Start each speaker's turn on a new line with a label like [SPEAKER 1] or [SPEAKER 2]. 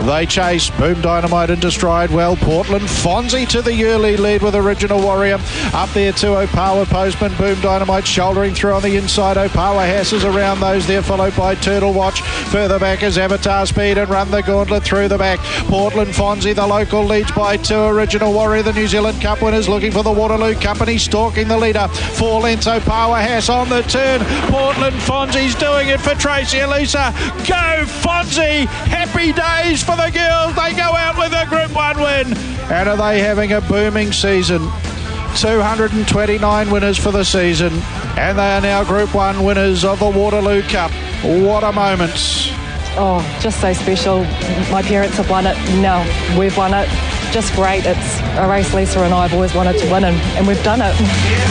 [SPEAKER 1] They chase. Boom Dynamite into stride well. Portland Fonzie to the early lead with Original Warrior. Up there to Opawa Postman. Boom Dynamite shouldering through on the inside. Opawa Hasses around those there, followed by Turtle Watch. Further back is Avatar Speed and Run the Gauntlet through the back. Portland Fonzie, the local, leads by 2. Original Warrior, the New Zealand Cup winners, looking for the Waterloo Company, stalking the leader. 4 lengths, Opawa Hass on the turn. Portland Fonzie's doing it for Tracy Elisa. Go Fonzie! Happy days for the girls. They go out with a Group 1 win. And are they having a booming season? 229 winners for the season, and they are now Group 1 winners of the Waterloo Cup. What a moment.
[SPEAKER 2] Oh, just so special. My parents have won it. Now we've won it. Just great. It's a race Lisa and I have always wanted to win, and we've done it.